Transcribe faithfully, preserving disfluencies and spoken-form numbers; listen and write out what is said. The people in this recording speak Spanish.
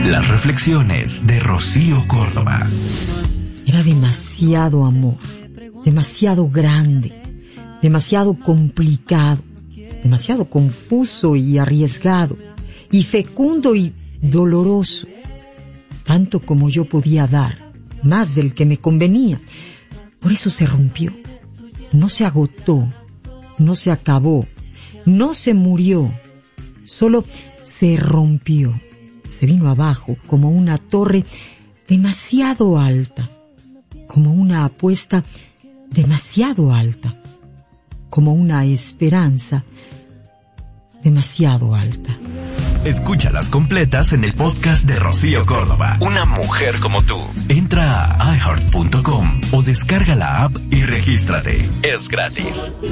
Las reflexiones de Rocío Córdoba. Era demasiado amor, demasiado grande, demasiado complicado, demasiado confuso y arriesgado, y fecundo y doloroso, tanto como yo podía dar, más del que me convenía. Por eso se rompió, no se agotó, no se acabó, no se murió, solo se rompió, se vino abajo como una torre demasiado alta, como una apuesta demasiado alta, como una esperanza demasiado alta. Escúchalas completas en el podcast de Rocío Córdoba. Una mujer como tú. Entra a i heart punto com o descarga la app y regístrate. Es gratis.